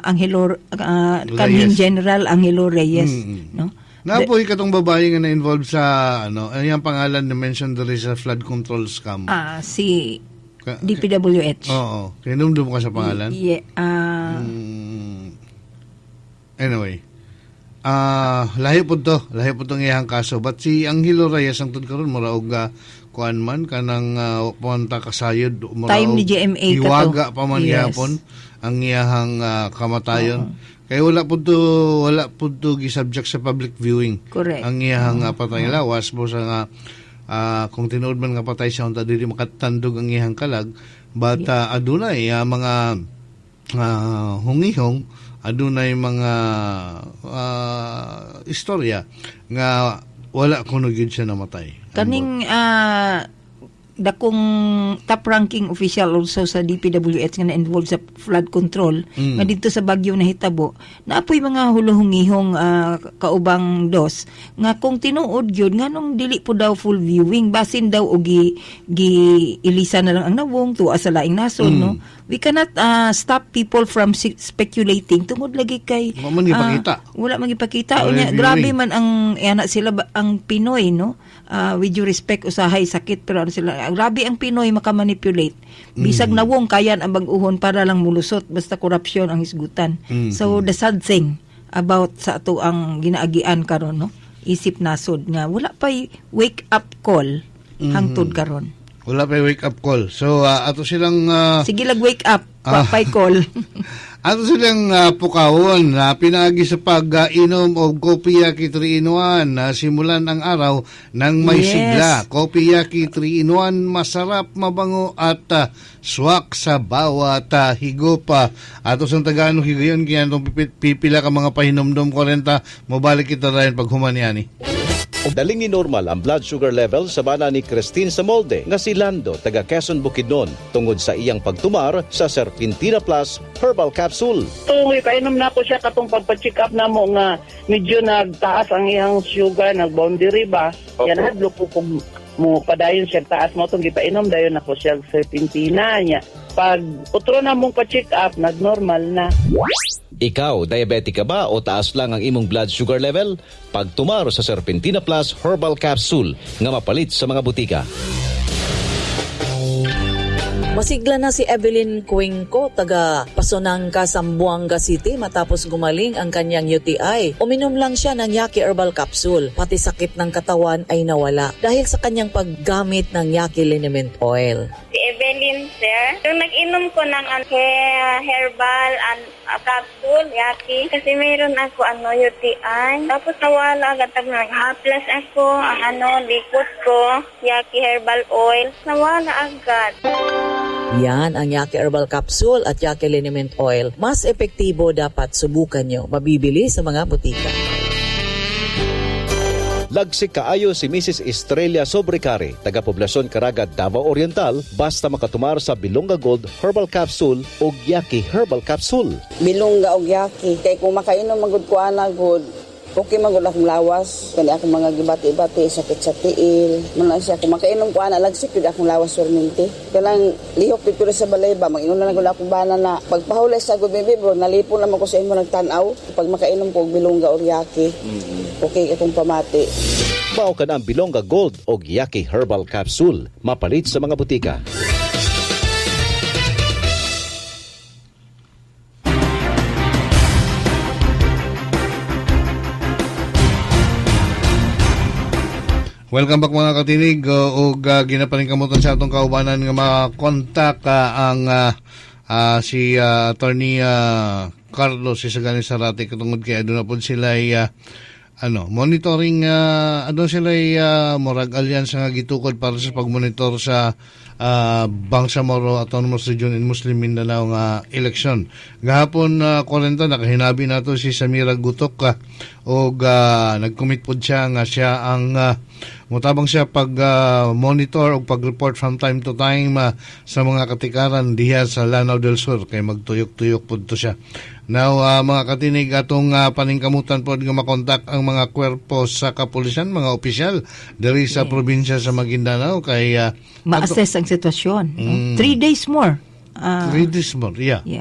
Angelo kanhing General Angelo Reyes, no? Napoy katong babae nga na-involved sa yung pangalan na mentioned diri sa flood control scam. Si DPWH. Oo. Kinumdum ka sa pangalan? Anyway. Lahi po tong iyang kaso. But si Angelo Reyes ang karon mura og kuan man kanang punta kasayod mura time ni GMA iwaga pa man gyapon ang iyang kamatayon. Kaya wala po to gi-subject sa public viewing. Correct. Ang iyang patay lawas mo sa nga kung tinuod man nga patay siya unta dili makatandog ang iyang kalag but adunay mga hungihong adunay mga istorya nga wala kuno gyud siya namatay. Kaning dakong top-ranking official also sa DPWH nga na-involved sa flood control nga dito sa Baguio na hitabo, naapoy mga huluhungihong kaubang dos nga kung tinuod yun nga nung dili po daw full viewing basin daw o ilisa na lang ang nawong tuwa sa laing nasod, no? We cannot stop people from speculating tungod lagi kay wala magipakita grabe man ang sila ang Pinoy, no? With due respect usahay sakit pero sila grabe ang Pinoy makamanipulate bisag nawong kayan ang bag-uhon para lang mulusot basta korupsyon ang hisgutan. So the sad thing about sa ato ang ginaagian karon, no? Isip nasod nga wala pay wake up call hangtod karon. Wala pay wake up call. So ato silang sige lag wake up pay call. Ato silang pukawon na pinagi sa pag-inom o Kopiyaki 3-in-1 na simulan ang araw ng may sigla. Kopiyaki 3-in-1 masarap, mabango at swak sa bawat higupa. Ato sa Tagalog higayon kaya itong pipila ka mga pahinomdom 40 mabalik kita rin pag humaniani. Daling ni normal ang blood sugar level sa bana ni Christine Samolde nga si Lando taga Quezon Bukidnon tungod sa iyang pagtumar sa Serpentina Plus Herbal Capsule. Painom na ko siya katong pagpa-check up na mo nga medyo nagtaas ang iyang sugar, nag-boundary ba? Yan hadlo ko kung mo padayon siya taas mo itong gipainom dayon ako siya Serpentina niya. Pag utro na mong pa-check up, nag-normal na. Ikaw, diabetic ka ba o taas lang ang imong blood sugar level? Pagtumar sa Serpentina Plus Herbal Capsule nga mapalit sa mga butika. Masigla na si Evelyn Cuenco, taga Pasonangka, Zamboanga City matapos gumaling ang kanyang UTI. Uminom lang siya ng Yaki Herbal Capsule, pati sakit ng katawan ay nawala dahil sa kanyang paggamit ng Yaki Liniment Oil. Si Evelyn, sir, yung nag-inom ko ng herbal capsule, Yaki, kasi mayroon ako UTI. Tapos nawala agad nag-haplas ako, likot ko, Yaki Herbal Oil, nawala agad. Yan ang Yaki Herbal Capsule at Yaki Liniment Oil. Mas epektibo, dapat subukan nyo. Mabibili sa mga butika. Lagsik kaayo si Mrs. Estrella Sobrecari, taga Poblacion Caraga, Davao Oriental, basta makatumar sa Bilonga Gold Herbal Capsule o Yaki Herbal Capsule. Bilonga o Yaki, kay kung makainom magud ko ana good, okay magud akong lawas, kani akong mga gibati-bati, sakit sa tiil. Man siya kung makainom ko ana lagsik gud akong lawas perminti. Kanang lihok dito sa balay ba, mag-inom na gud akong bana na pagpahulay sa gubibi bro, nalipon naman ko sa imo nagtan-aw. Pag makainom ko og Bilonga o Yaki, okay itong pamati. Mao ka na ang Bilonga Gold o Yaki Herbal Capsule, mapalit sa mga butika. Welcome back mga katinig o ginapaling kamutan sa atong kaubanan nga makontak ang si Attorney Carlos Isagani Sarate katungod kay aduna pod sila monitoring adun sila murag alyansa nga gitukod para sa pagmonitor sa Bangsamoro Autonomous Region in Muslim Mindanao nga eleksyon. Gahapon 40 nakahinabi nato si Samira Gutok og nagcommit pod siya nga siya ang mutabang siya pag monitor o pag-report from time to time sa mga katikaran diha sa Lanao del Sur kay magtuyok-tuyok pod to siya. Now mga katinig atong paningkamutan pod nga makontak ang mga kwerpo sa kapulisan, mga opisyal diri sa probinsya sa Maguindanao kay ma-assess ang sitwasyon. 3 days more. 3 days more, yeah.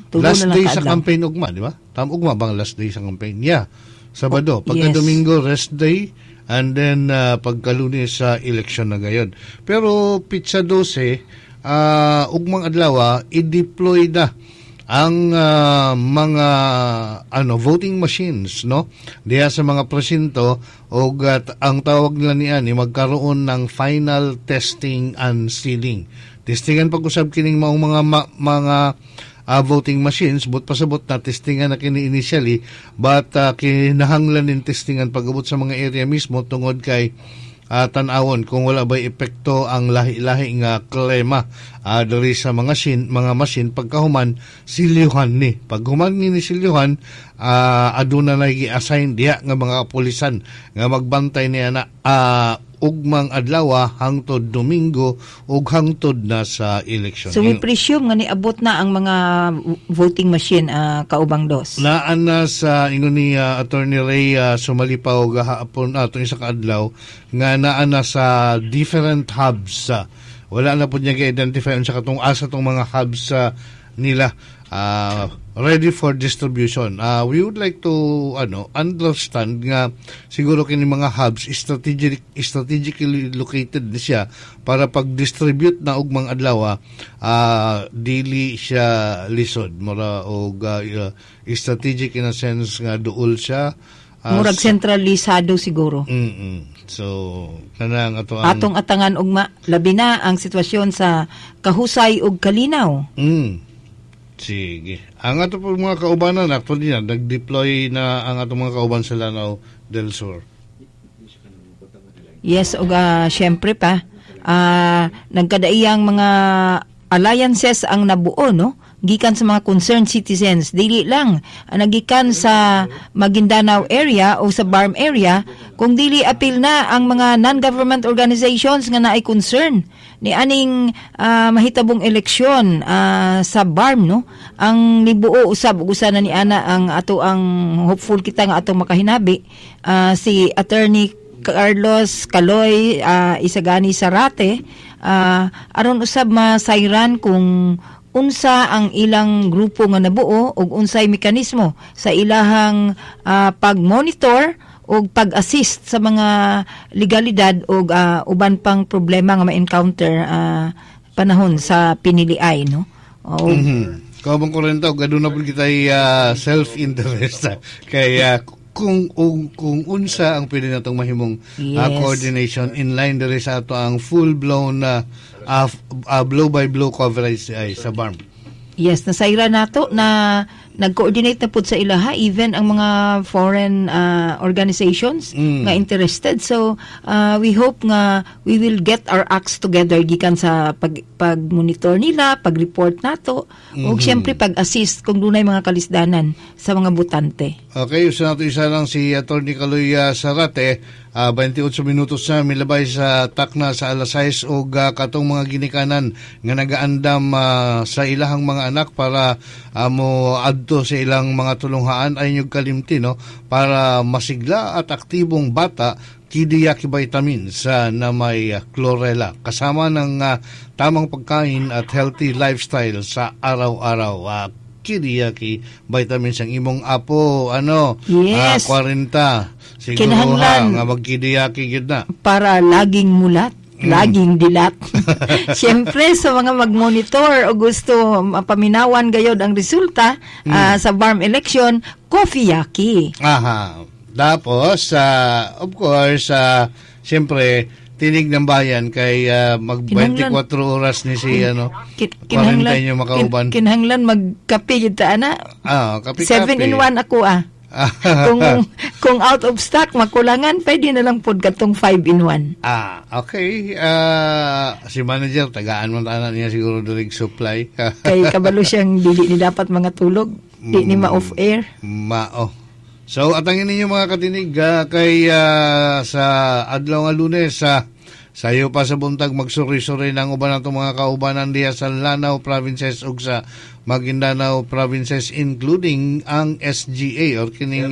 Tulo last na lang day sa kaadlaw. campaign ugma, di ba? Ugma bang last day sa campaign? Yeah. Sabado. Pagka Yes. Domingo, rest day. And then, pagka Lunes sa election na gayon. Pero, pizza 12, ugmang adlaw, i-deploy na ang mga voting machines, no, diya sa mga presinto, o ang tawag nila niyan magkaroon ng final testing and sealing. Testingan pag-usab kining mga voting machines, but pasabot na testingan na kini initially, but kinahanglan din testingan pag-abot sa mga area mismo tungod kay tan-awon kung wala ba'y epekto ang lahi-lahi nga klema diri sa mga machine pagkahuman silyuhan ni. Paghuman ni silyuhan, aduna na gi-assign diha nga mga kapulisan nga magbantay niya na ugmang adlaw hangtod Domingo ug hangtod na sa election. So we presume nga niabot na ang mga voting machine kaubang dos. Naan na sa ingon ni Attorney Ray Sumalipaw gahapon atong isa ka adlaw nga naan na sa different hubs. Wala na po niya ga-identify unsa katong asa tong mga hubs nila ready for distribution. We would like to understand nga siguro kini mga hubs strategically located siya para pag-distribute na ugmang adlaw dili siya lisod mura og strategic in a sense nga duol siya murag centralisado siguro. So kanang atong atangan ugma labi na ang sitwasyon sa kahusay ug kalinaw. Sige. Ang ato po mga kaubanan, actually na, nag-deploy na ang ato mga kauban sa Lanao del Sur. Yes, ug syempre pa, nagkadaiyang mga alliances ang nabuo, no? Gikan sa mga concerned citizens. Dili lang nagikan sa Maguindanao area o sa BARM area, kung dili apil na ang mga non-government organizations nga naay concern ni aning mahitabong eleksyon sa BARM, no? Ang nibuo usab ug usa na ni ana ang ato ang hopeful kita nga atong makahinabi si Attorney Carlos Caloy Isagani Sarate aron usab masayran kung unsa ang ilang grupo nga nabuo ug unsay mekanismo sa ilahang pag-monitor o pag-assist sa mga legalidad o uban pang problema nga ma-encounter panahon sa piniliay, no? Kaubang kurenta, gado na po kita self-interest kaya kung unsa ang pwede natong mahimong coordination in line diri sa ato ang full-blown blow-by-blow coverage sa BARM. Yes, nasayra nato na nag-coordinate na po sa ilaha, even ang mga foreign organizations nga interested. So, we hope nga we will get our acts together gikan sa pag-monitor nila, pag-report nato, o siyempre pag-assist kung dunay mga kalisdanan sa mga botante. Okay, usa nato isa lang si Atty. Caloy Sarate, 28 minutos na milabay sa takna sa alas 6 o katong mga ginikanan nga nagaandam sa ilahang mga anak para mo adto sa ilang mga tulunghaan ay nyug kalimti, no, para masigla at aktibong bata kidiyaki vitamins na may chlorella kasama ng tamang pagkain at healthy lifestyle sa araw-araw. Kidiyaki vitamins ang imong apo 40 siguro kinahanglan nga magkidiyaki gyud na para laging mulat, laging dilat. Siyempre sa mga mag-monitor o gusto mapaminawan gayod ang resulta sa BARM election, coffee yaki. Tapos of course siyempre tinig ng bayan kay mag 24 oras ni si quarantine yung makauban. Kinahanglan magkape gyud ta ana. Kape 7-in-1 ako kung out of stock makulangan pwede na lang pod katong 5-in-1. Okay. Si manager tagaan man ana niya siguro during supply. Kay kabalo siyang dili ni dapat mga tulog, di ni ma-off air. So atangin ninyo mga katinig kay sa adlaw nga Lunes sayo pa sa buntag magsuri-suri ng uban natong mga kaubanan diya sa Lanao provinces ug sa Maguindanao provinces including ang SGA or kining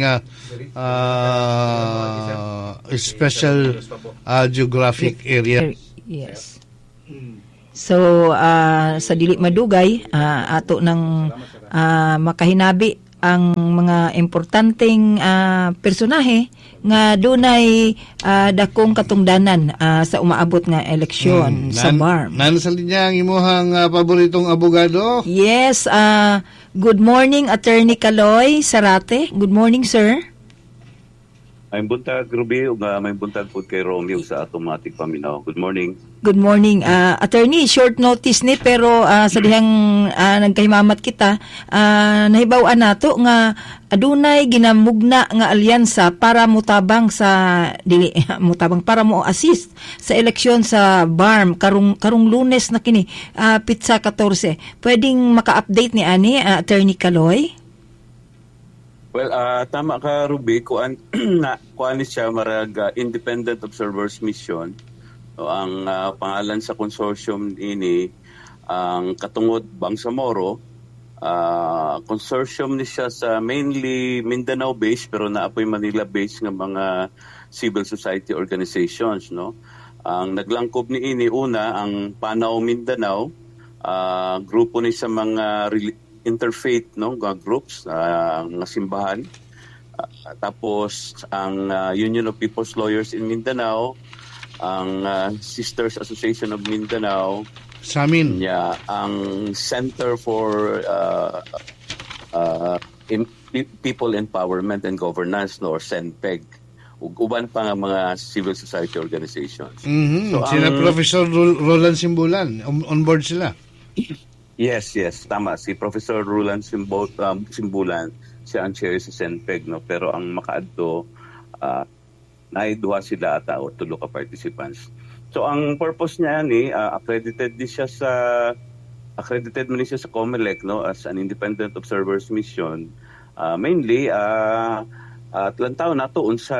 special geographic area. Yes. So sa dili madugay ato ng makahinabi ang mga importanteng personahe nga dunay dakong katungdanan sa umaabot nga eleksyon sa BARM. Nan sa linya ang imuhang paboritong abogado? Yes, good morning Attorney Kaloy Sarate. Good morning, sir. May buntag, Ruby, ug may buntag po kay Romeo sa Automatic Paminaw. Good morning. Good morning. Attorney, short notice ni pero sa dihang nagkahimamat kita, nahibaw-an nato nga adunay ginamugna nga alyansa para mutabang para mo assist sa eleksyon sa BARM karong Lunes na kini, Pitsa 14. Pwedeng maka-update ni ani Attorney Kaloy? Well, tama ka, Ruby. Kuan siya marag Independent Observers Mission. So, ang pangalan sa consortium ini ang Katungod Bangsamoro. Consortium ni siya sa mainly Mindanao-based pero naapoy Manila-based ng mga civil society organizations. No? Ang naglangkob ni ini una ang Panao Mindanao, grupo ni sa mga interfaith groups, mga simbahan. Tapos ang Union of People's Lawyers in Mindanao, ang Sisters Association of Mindanao, Samin. Yeah, ang Center for People Empowerment and Governance, or CENPEG. Uban pa nga mga civil society organizations. Mm-hmm. So, sila Professor Roland Simbulan, on board sila. Yes, tama. Si Professor Roland Simbulan, siya ang chair sa CENPEG, no? Pero ang makaadto, naiduha sila ata o tulo ka participants. So ang purpose niya ni accredited man siya sa COMELEC, no, as an independent observers mission. Mainly tlantaw nato unsa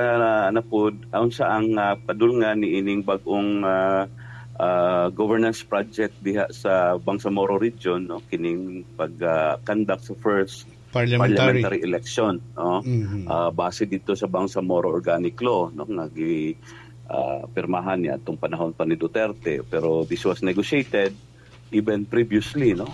ang padulngan ni ining bag-ong governance project diha sa Bangsamoro region, no, kining pag-conduct sa first parliamentary election, no. Base dito sa Bangsamoro Organic Law, no, pirmahan niya itong panahon pa ni Duterte, pero this was negotiated even previously, no.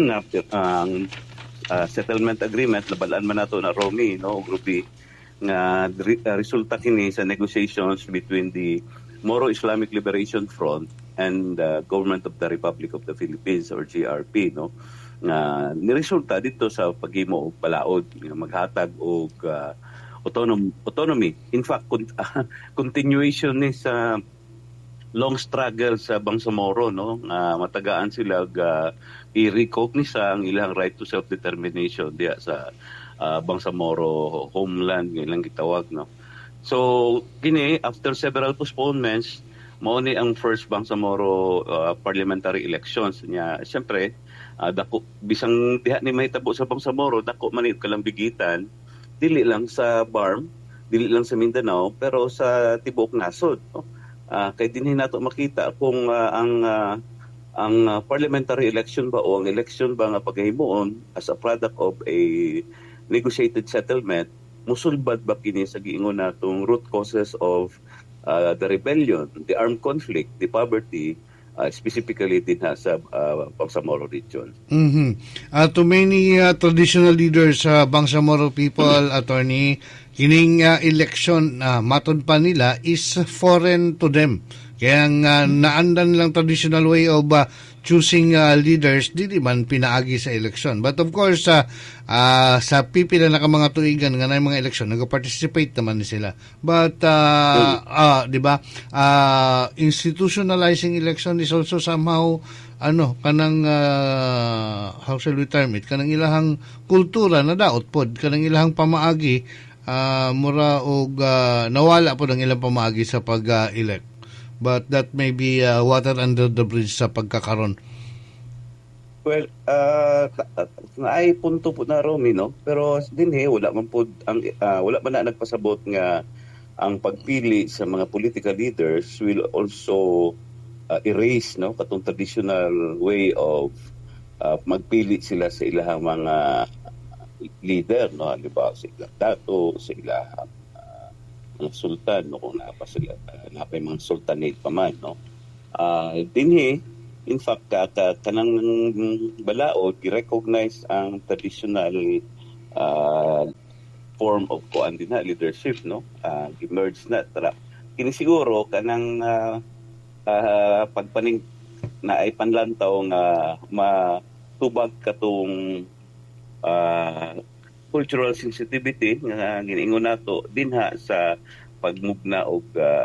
Ang settlement agreement labalaan man nato na Romy, no, Grupi, nga resulta kini sa negotiations between the Moro Islamic Liberation Front and the Government of the Republic of the Philippines, or GRP, no, nga niresulta dito sa paghimo og balaod nga maghatag og autonomy. In fact, continuation ni sa long struggle sa Bangsamoro, no, nga matagaan sila i-recognize ang ilang right to self-determination diya sa Bangsamoro homeland nga ilang gitawag, no. So kini after several postponements, mao ni ang first Bangsamoro parliamentary elections niya. Siyempre, dako bisang diha ni mahitabo sa Bangsamoro, dako man it kalambigitan, dili lang sa BARM, dili lang sa Mindanao, pero sa tibuok nasod, no? Kay dinhi nato makita kung ang parliamentary election ba o ang election ba nga paghimuon as a product of a negotiated settlement, musulbad ba kini sa giingon natong root causes of the rebellion, the armed conflict, the poverty, specifically din sa Bangsamoro region. Mm-hmm. To many traditional leaders sa Bangsamoro people, attorney, kining election matod pa nila is foreign to them. Kaya naandan lang traditional way of choosing leaders, di man pinaagi sa election. But of course, sa pipila na ka mga tuigan nga na mga election, nag-participate naman sila. But, di ba, institutionalizing election is also somehow, kanang, how shall we term it, kanang ilahang kultura na daot pod, kanang ilahang pamaagi, mura og nawala po ng ilang pamaagi sa pag-elect. But that may be water under the bridge sa pagkakaroon. Well, ay punto po na Romy, no? Pero dinhi wala man po wala man na nagpasabot nga ang pagpili sa mga political leaders will also erase, no, katong traditional way of magpili sila sa ilahang mga leader, no, halimbawa sa ilang dato, sa ilahang mga sultan, no, kung napay mga sultanate pa man, no. Dinhi in fact kanang balaod i-recognize ang traditional form of kuan din na leadership, no, emerge na tara kini siguro kanang pagpaning na ay panlantaw nga matubag katong cultural sensitivity nga giningon nato dinha sa pagmugna og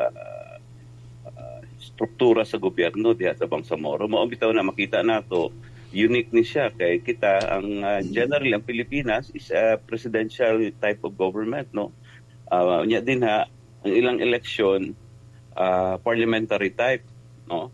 struktura sa gobyerno diha sa Bangsamoro. Mao bitaw na makita nato unique ni siya kay kita ang generally ang Pilipinas is a presidential type of government, no. Nya din ha ang ilang election parliamentary type, no.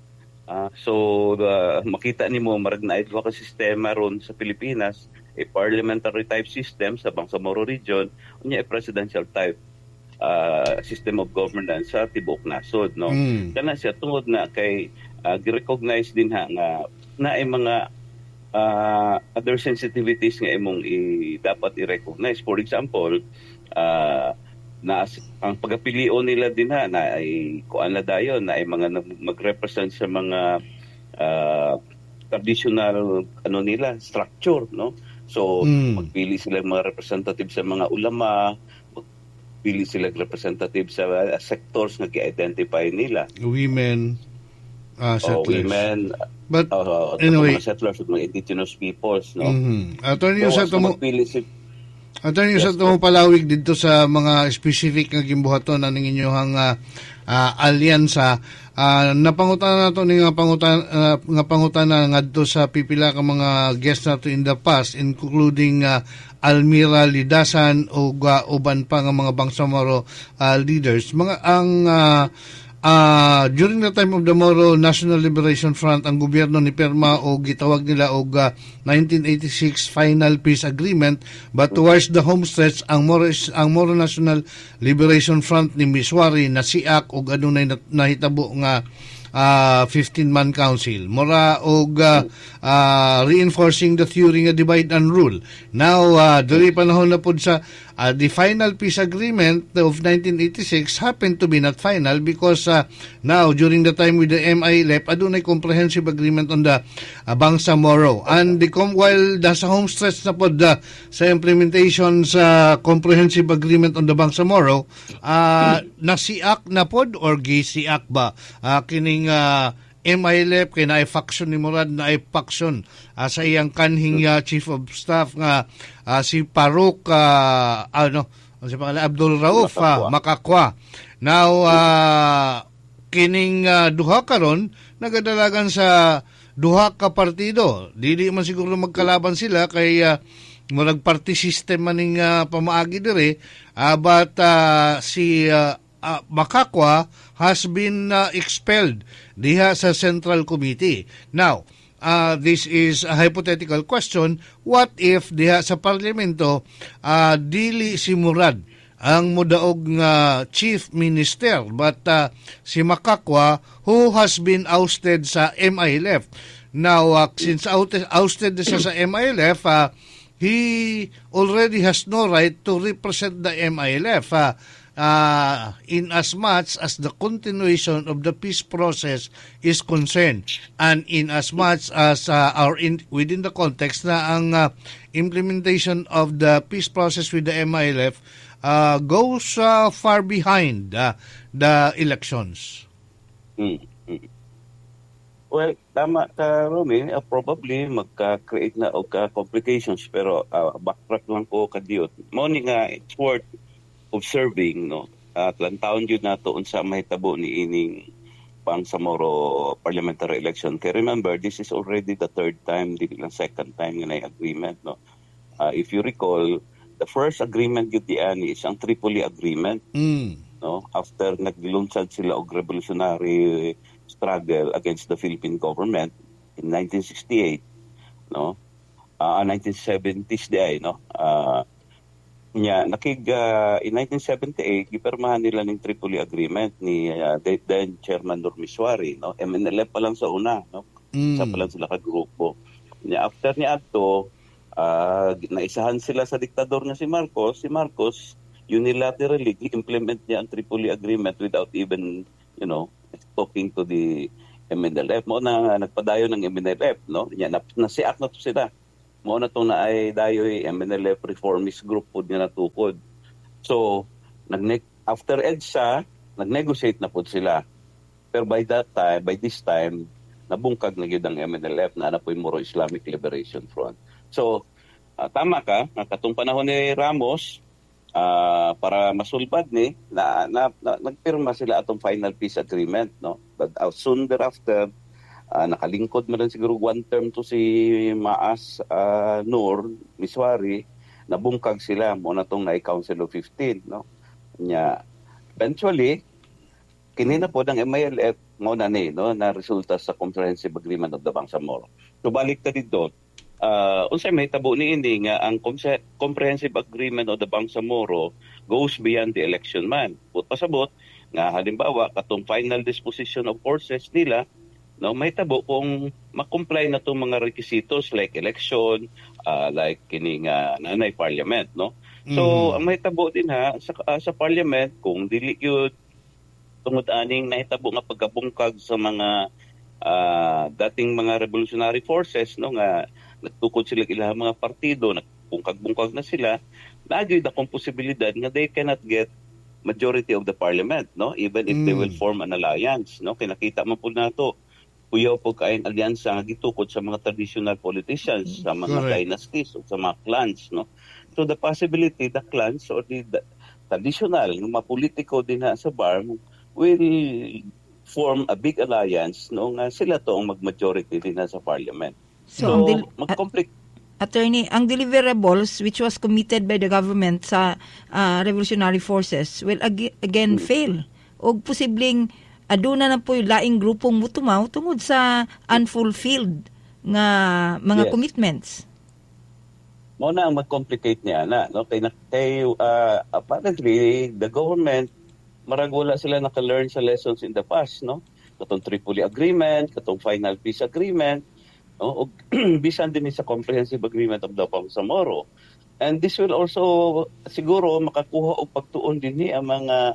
So makita nimo marag na ito ka sistema ron sa Pilipinas, a parliamentary type system sa Bangsamoro region, unya a presidential type system of governance sa tibuok nasod, no. Kana siya tungod na kay gi-recognize din ha nga na ay mga other sensitivities nga imong dapat i-recognize. For example, na ang pagapilion nila din ha na ay kuan na dayon na ay mga mag-represent sa mga traditional nila structure, no. So magpili sila mga representative sa mga ulama, magpili sila representative sa sectors nga gi-identify nila. Women, settlers. Women, but anyway, mga settlers at mga indigenous peoples, no. Attorney, so, Attorney, sa mo palawig dito sa mga specific nga gimbuhaton ang inyong alyansa, napangutana nato ni nga pangutana ngadto sa pipila ka mga guests nato in the past, including Almira Lidasan o uban pa nga mga Bangsamoro leaders. Mga ang during the time of the Moro National Liberation Front, ang gobyerno ni Perma o gitawag nila og 1986 Final Peace Agreement, but towards the home stretch ang Moro National Liberation Front ni Miswari na siak og adunay nahitabo nga 15-man council. Mora og reinforcing the theory nga divide and rule. Now, dali panahon na po sa the final peace agreement of 1986 happened to be not final because now, during the time with the MILF, adunay comprehensive agreement on the Bangsamoro. And while nasa home stretch na po sa implementation sa comprehensive agreement on the Bangsamoro, nasiak na po or gisiak ba kining MILF kay naay faction ni Murad na ay faction sa iyang kanhing chief of staff nga si Parok si pangalan Abdul Rauf Makakwa. Now kining duha karon nagadalagan sa duha ka partido. Dili man siguro magkalaban sila kay murag party system maning pamaagi dire, but si Makakwa has been expelled diha sa Central Committee. Now, this is a hypothetical question. What if diha sa Parlamento dili si Murad ang mudaog nga chief minister, but si Makakwa who has been ousted sa MILF. Now, since ousted siya sa MILF, he already has no right to represent the MILF. In as much as the continuation of the peace process is concerned, and in as much as within the context na ang implementation of the peace process with the MILF goes far behind the elections. Well, tama ka, Romy. Probably magka-create na o complications, pero backtrack lang ko kadiyot. Morning nga, it's worth observing, no, at lantawon yun nato unsa mahitabo ni ining Bangsamoro parliamentary election. Kay remember, this is already the third time, dili lang second time nga na agreement, no. If you recall, the first agreement yun diani is ang Tripoli Agreement, no, after naglunsad sila og revolutionary struggle against the Philippine government in 1968, no, 1970s di ay, no. In 1978 gipirmahan nila ning Tripoli Agreement ni then Chairman Nur Miswari, no. MNLF pa lang sa una, no. Sa pa lang sila ka grupo. After ni adto naisahan sila sa diktador na si Marcos unilaterally implement niya ang Tripoli Agreement without even, talking to the MNLF mo na nagpadayo ng MNLF, no? Nya nasiak na to sila. Mo na tong naay dayoy MNLF reformist group pud nga natukod. So after EDSA, nag-negotiate na pud sila. Pero by this time, nabungkag na gyud ang MNLF na napoy Moro Islamic Liberation Front. So tama ka, katong panahon ni Ramos, para masulbad ni nagpirma sila atong final peace agreement, no? But soon thereafter, nakalingkod man lang siguro one term to si Maas Nur Miswari, nabungkag sila mo na tong na Council of 15, no? Nya eventually kini na po ng MILF mo na ni, no, na resulta sa Comprehensive Agreement of the Bangsamoro. So balik ta dito, unsay may tabo ni ini nga ang Comprehensive Agreement of the Bangsamoro goes beyond the election man. Pasabot nga halimbawa katong final disposition of forces nila, no, may tabo kung ma-comply na tong mga requisitos like election, like kini nga nanay parliament, no. So ang may tabo din sa parliament kung dili yun tungod aning nahitabo nga pagkabungkag sa mga dating mga revolutionary forces, no, nga nagtukod sila ilang mga partido, nagbungkag-bungkag na sila, nagyoy akong posibilidad nga they cannot get majority of the parliament, no, even if they will form an alliance, no. Kinakita man po nato kuyaw po kayong alyansa nga gitukod sa mga traditional politicians, sa mga dynasties o sa mga clans, no. So the possibility the clans or the traditional mga politiko din sa bar will form a big alliance, no, nga sila to ang mag-majority din sa parliament. So mag-conflict. Attorney, ang deliverables which was committed by the government sa revolutionary forces will again fail. O posibleng aduna na po yung laing grupong mutumaw tungod sa unfulfilled nga mga commitments. Mo na ang mag-complicate niya na, no, kay apparently the government marag wala sila naka-learn sa lessons in the past, no? Katong Tripoli Agreement, katong Final Peace Agreement, no? O bisan din sa Comprehensive Agreement of the Bangsamoro. And this will also siguro makakuha og pagtuon din ang mga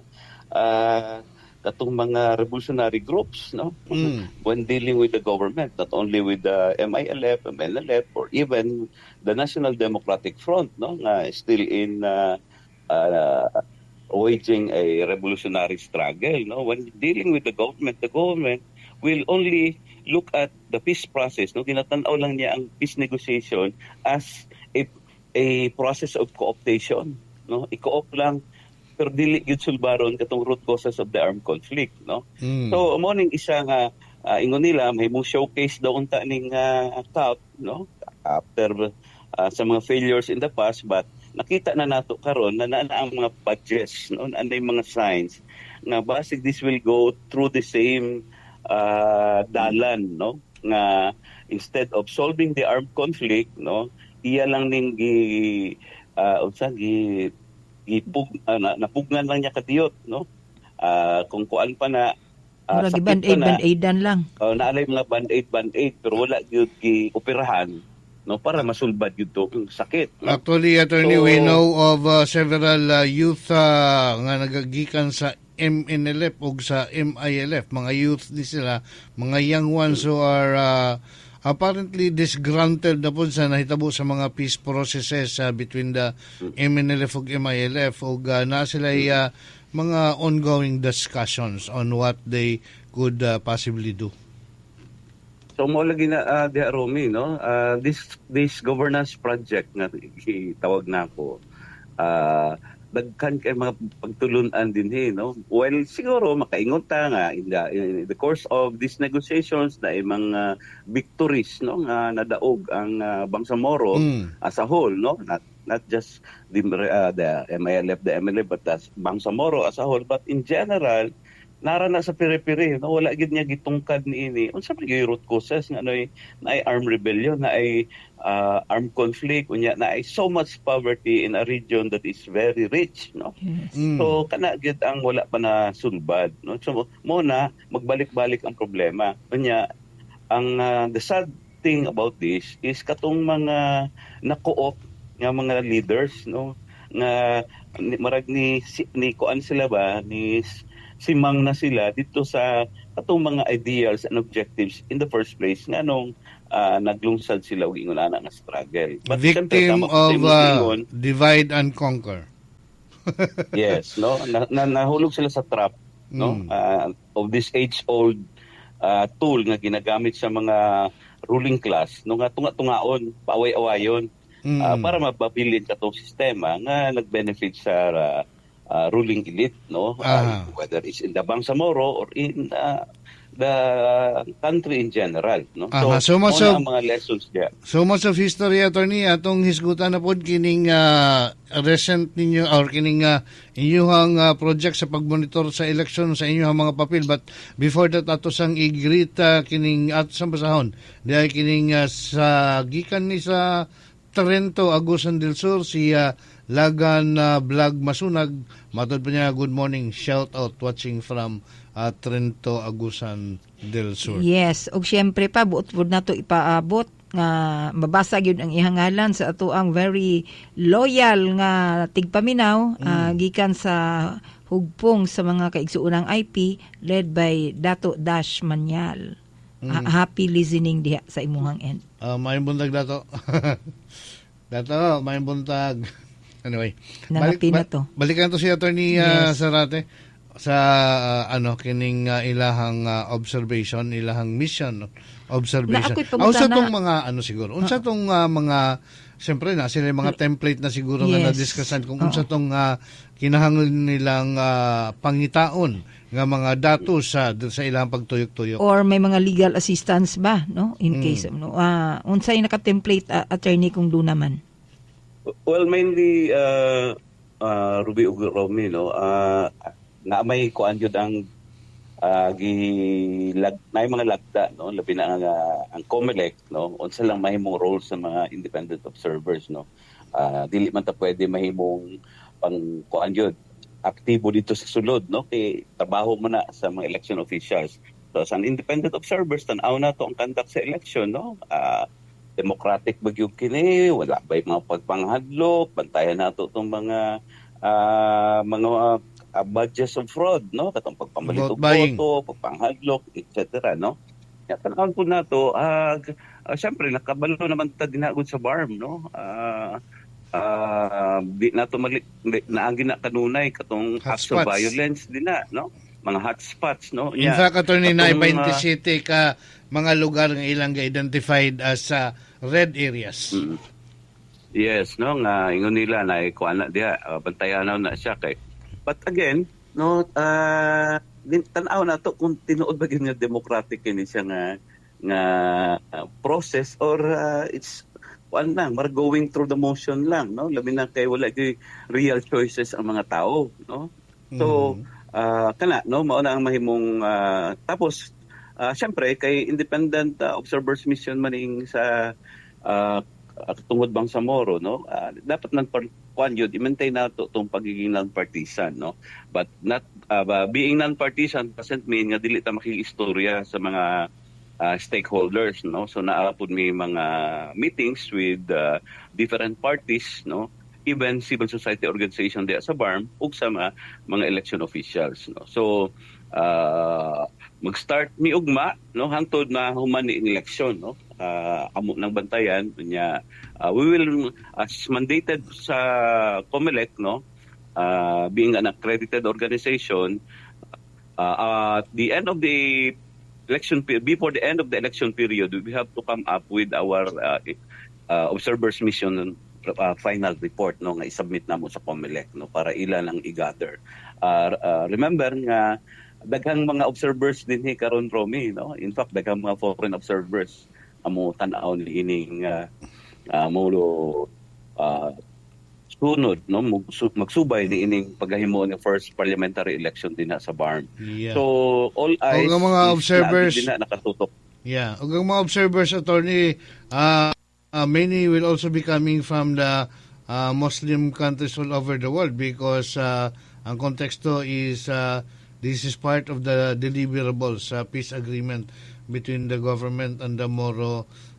katong mga revolutionary groups, no? When dealing with the government, not only with the MILF, MNLF, or even the National Democratic Front, no? Nga still in waging a revolutionary struggle, no. When dealing with the government will only look at the peace process, no. Ginatanaw lang niya ang peace negotiation as a process of co-optation, no. I-co-op lang pero dili gyud sulbaron katong root causes of the armed conflict, no. So mo ning isa nga ingon nila may mo showcase daw unta ning CAF, no, after sa mga failures in the past, but nakita na nato karon na ang mga budgets, no, anday mga signs nga basig this will go through the same dalan, no, nga instead of solving the armed conflict, no, iya lang ning napugnan lang niya kadiyot, no. Kung kuan pa na band-aidan lang. Naalay mga band-aid pero wala gyud gi-operahan, no, para masulbad yun yung sakit, no? Actually, Attorney, we know of several youth nga nagagikan sa MNLF o sa MILF. Mga youth di sila, mga young ones who are apparently disgruntled na po sa nahitabo sa mga peace processes between the MNLF o MILF o na sila mga ongoing discussions on what they could possibly do. So mo lagi na Romy, no, this governance project nga tawag na ako, daghan kay mga pagtulunan din, no. Well, siguro makaingon ta nga in the course of these negotiations na mga victories, no, nga nadaog ang Bangsamoro as a whole, no, not just the MILF, the MLF, but that's Bangsamoro as a whole, but in general narana sa pire-pire, no, wala gid niya gitungkad niini unsa man gyud root causes nga na ay armed rebellion, na ay armed conflict, unya na ay so much poverty in a region that is very rich, no. So kana gid ang wala pa na sulbad, no. So mo na magbalik-balik ang problema. Unya ang the sad thing about this is katong mga na-co-op nga mga leaders, no, nga marag ni kuan sila ba ni simang na sila dito sa atong mga ideals and objectives in the first place nga nung naglungsad sila og ingon ana nga struggle. But victim of divide and conquer. Yes, no, nahulog sila sa trap, no, of this age-old tool nga ginagamit sa mga ruling class, no, nga tunga-tungaon, paaway-awayon, para mapabilin katong sistema nga nag-benefit sa ruling elite, no, whether it's in the Bangsamoro or in the country in general, no. So much of mga lessons there. So much of history, attorney, atong hisgutan na pod kining recent ninyo or kining inyong project sa pagmonitor sa election sa inyong mga papel. But before that, ato sang i-greet kining ato sang basahon dahil kining sa gikan ni sa Trento, Agusan del Sur, si Lagan Vlog Masunag. Matod pa niya, good morning, shout out watching from Trento, Agusan del Sur. Yes, og syempre pa buot-buot na to ipaabot nga mabasag yun ang ihangalan sa ato ang very loyal nga tigpaminaw gikan sa hugpong sa mga kaigsuunang IP led by Dato Dash Manyal. Happy listening diha sa imuhang end. May buntag Dato. Dato, may buntag. Anyway, balikan to si Attorney Zarate sa kining ilahang observation, ilahang mission observation. Unsa tong mga siguro? Unsa tong mga siyempre na sila mga template na siguro nga na-discussan kung unsa tong kinahanglan nilang pangitaon nga mga datos sa ilang pagtuyok-tuyok or may mga legal assistance ba, no, in case unsay naka-template attorney kung do naman. Well, mainly Ruby ug Romy, no, na may kuan gyud ang na mga lagda, no, labi na ang COMELEC, no, unsa lang mahimong role sa mga independent observers, no. Dili man ta pwede mahimong pang kuan gyud aktibo dito sa sulod, no, kay trabaho mo na sa mga election officials. So as an independent observers, tan-aw na to ang conduct sa election, no. Democratic ba gyud kini, wala ba mga pagpanghadlok, bantayan nato tong mga budgets of fraud, no, katong pagpamalit og boto, pagpanghadlok, etc., no. Ya tan-aw po nato syempre nakabalo naman ta dinagod sa BARM, no. Di nato naagi na kanunay katong acts of violence din na, no, mga hotspots, no. In fact, attorney, na 27 ka mga lugar nga ilang ga-identified as red areas. Yes, no, nga ingon nila na kuan na dia, bantayan na siya kay. But again, no, tan-aw na to kung tinuod ba nga democratic kini siya nga process or it's going through the motion lang, no, labi na kay wala gyud real choices ang mga tao, no. So kana, no, mao na ang mahimong tapos syempre kay independent observers mission maning sa tungod Bangsamoro, no, dapat nang kuan yun i-maintain nato tong pagiging non-partisan, no, but not being non-partisan doesn't mean nga dili ta makiistorya sa mga stakeholders, no. So naapod may mga meetings with different parties, no, even civil society organization diya sa BARM ug sa mga election officials, no. So mag-start mi ugma, no, hangtod na human ni election, no. Amo nang bantayan nya we will as mandated sa COMELEC, no, being an accredited organization, at the end of the election before the end of the election period we have to come up with our observers mission final report, no, nga i-submit namo sa COMELEC, no, para ilan ang i-gather. Remember nga daghang mga observers dinhi karon, Romy, no, in fact daghang mga foreign observers amo tan-aw ni ining sunod, no, magsubay ni ining paghahimo ng first parliamentary election din sa BARM. Yeah. So all eyes ang mga observers din na nakatutok. Yeah, og ang mga observers, attorney, many will also be coming from the Muslim countries all over the world because ang konteksto is this is part of the deliverables peace agreement between the government and the Moro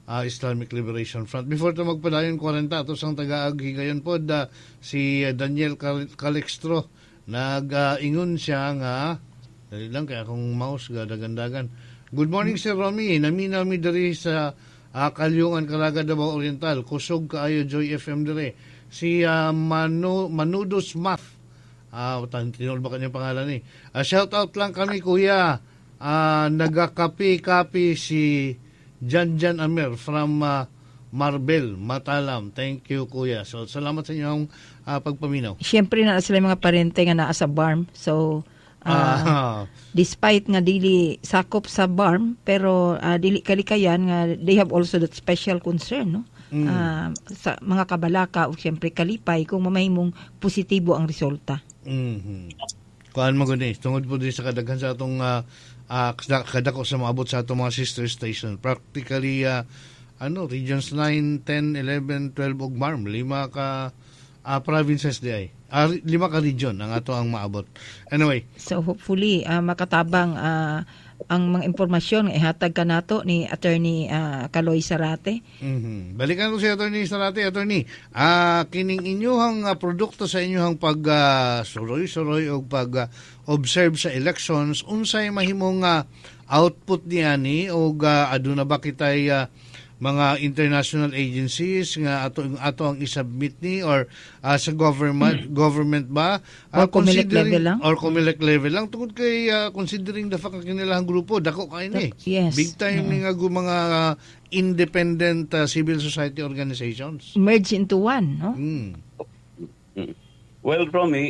Islamic Liberation Front. Before ito magpadayon 40 atos ang taga-agi gayon po si Daniel Calixtro nag-ingon siya nga dali lang kaya akong mouse dagan-dagan. Good morning Sir Romy, nami diri sa Kalyungan, Caraga, Davao Oriental. Kusog kaayo Joy FM dire. Si Manudos Math. Tinol ba kanyang pangalan ni? Shout out lang kami kuya. Nagakapi-kapi si Jan Amer from Marbel, Matalam. Thank you, kuya. So, salamat sa inyong pagpaminaw. Siyempre na sila mga parente nga naa sa BARM. So, despite nga dili sakop sa BARM, pero dili kalikayan nga they have also that special concern, no? Sa mga kabalaka o siyempre kalipay kung mamahimong positibo ang resulta. Kuan mo gani, tungod po din sa kadaghan sa atong kadako sa maabot sa atong mga sister station. Practically, regions 9, 10, 11, 12 ug BARM. 5 ka provinces di ay. 5 ka region ang ato ang maabot. Anyway. So hopefully, makatabang ang mga impormasyon nga ihatag ka nato ni Attorney Kaloy Sarate. Balikan ko si Attorney Sarate. Attorney, kining inyong produkto sa inyong pag-suroy-suroy o pag-observe sa elections, unsay mahimong output niya ni o aduna ba kitay mga international agencies nga ato ang isubmit ni or sa government ba or COMELEC level lang or COMELEC level lang tungod kay considering the fact nga kanilang grupo dako kay ni big time ni nga mga independent civil society organizations merge into one, no? Well, Romy,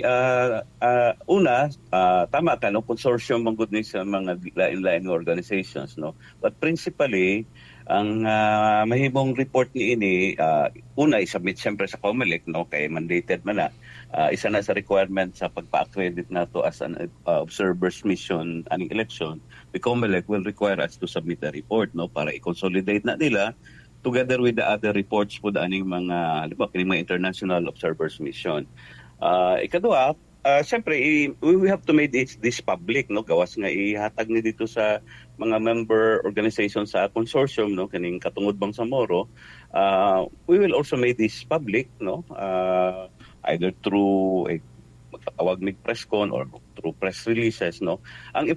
tama ka, no? Consortium mangod ni sa mga lain-lain organizations, no? But principally, ang mahimong report ni ini, una, isubmit siyempre sa COMELEC, no? Kaya mandated man na. Isa na sa requirement sa pagpa-accredit na to as an observer's mission aning election, the COMELEC will require us to submit a report, no? Para i-consolidate na nila together with the other reports po aning mga, kining mga international observer's mission. Ikadua, siyempre, we have to make this public, no? Gawas nga ihatag ni dito sa mga member organizations sa consortium, no? Kaning Katungod Bangsamoro. We will also make this public, no? Either through magtatawag ng press con or through press releases, no? Ang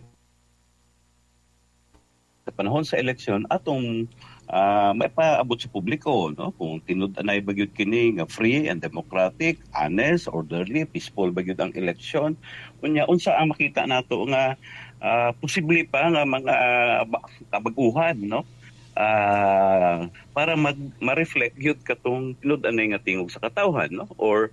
sa panahon sa election atong may paabot sa publiko, no? Kung tinud-anay bagyod kini nga free and democratic, honest, orderly, peaceful bagyod ang election. Unya unsa ang makita nato nga posible pa nga mga kabaguhan, no? Para ma-reflect gyud katong tinud-anay nga tingog sa katawhan, no? Or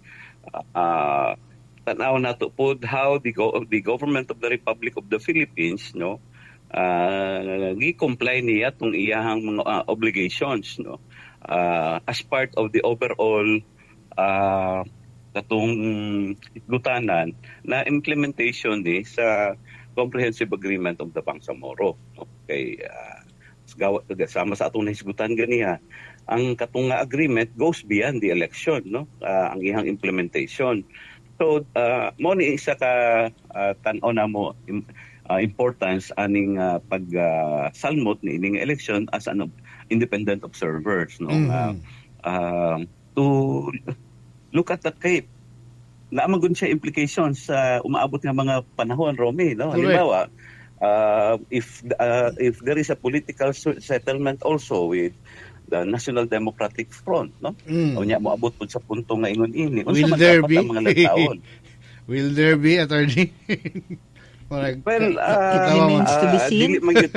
tanaw nato pod how the government of the Republic of the Philippines, no? Gi-comply niya itong iyahang mga obligations, no? As part of the overall katong gutanan na implementation ni sa Comprehensive Agreement of the Bangsamoro. Okay, sama sa atong nahisgutan ganiha, ang katong agreement goes beyond the election, no? Ang iyang implementation. So, mo ni isa ka tan-aw na mo importance aning pag-salmot ni ining election as an independent observers, no? To look at that cape. Naamagon siya implications sa umaabot nga mga panahon, Romy, no? Halimbawa, if there is a political settlement also with the National Democratic Front, no? O niya moabot pud sa punto nga ingon ini. Will there be mga nagtaon? Will there be, Attorney? Well, remains to be seen.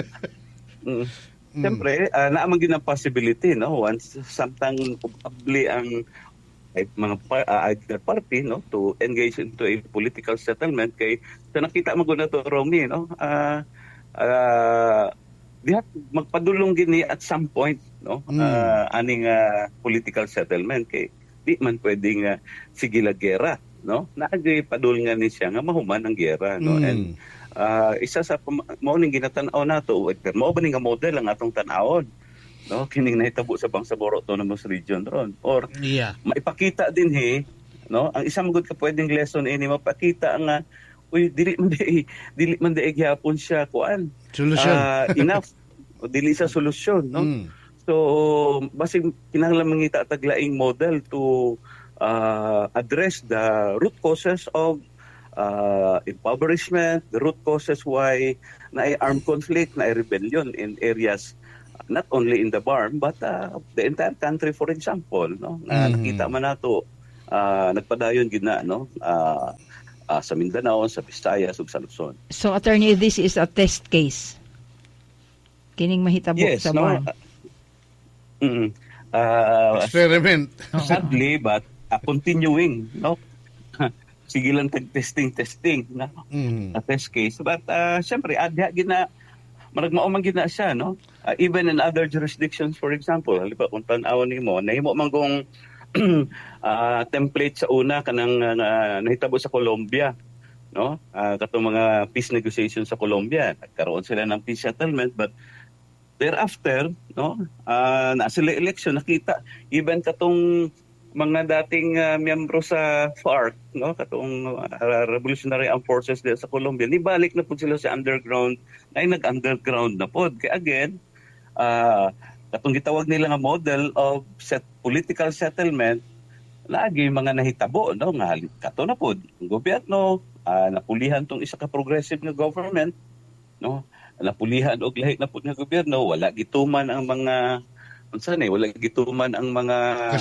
Siyempre, naaman yun ang possibility, no? Once samtang probably ang mga either party, no, to engage into a political settlement kay sa nakita mo na to, Romy, no? Diha magpadulong gini at some point, no? Aning political settlement kay di man pwedeng sige la gera, no? Naagay padulngan ni siya nga mahuman ang gera, no? And isa sa mao ning ginatan-aw nato, mao ba ning model ang atong tan-awon, no? Kining nahitabo sa Bangsamoro Autonomous Region ron, or maipakita din no? Ang isang good ka pwedeng lesson ini mapakita nga dili man gyapon siya kuan solusyon enough o dili sa solusyon, no? So basig kinahanglan mangita taglaing model to address the root causes of impoverishment, the root causes why na armed conflict, na rebellion in areas not only in the BARM but the entire country, for example, no. Nakita man nato nagpadayon gid na, no, sa Mindanao, sa Visayas ug sa Luzon. So, Attorney, this is a test case. Kining mahitabo sa BARM. Experiment. Sadly, but continuing, no. Sige lang testing na a test case, but syempre adya gina maragmao man gina siya, no. Even in other jurisdictions, for example, halimbawa kung tan-awon nimo nahimo man gong template sa una kanang nahitabo sa Colombia, no. Katong mga peace negotiations sa Colombia, nagkaroon sila ng peace settlement, but thereafter, no, na sila election, nakita even katong mga dating miyembro sa FARC, no, katong Revolutionary Armed Forces sa Colombia, nibalik na po sila sa underground, ay nag-underground na po. Kaya again, katong gitawag nila nga model of political settlement, lagi mga nahitabo, no, nga kato na po, ang gobyerno, napulihan tong isa ka progressive nga government, no, napulihan og lahi na po nga gobyerno, wala gituman ang mga wala gituman ang mga